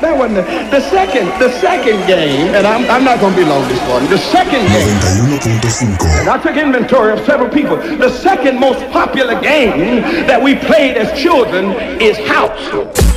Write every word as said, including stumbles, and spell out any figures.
that wasn't the, the second, the second game, and I'm, I'm not going to be long this morning. The second game, noventa y uno punto cinco. and I took inventory of several people. The second most popular game that we played as children is house.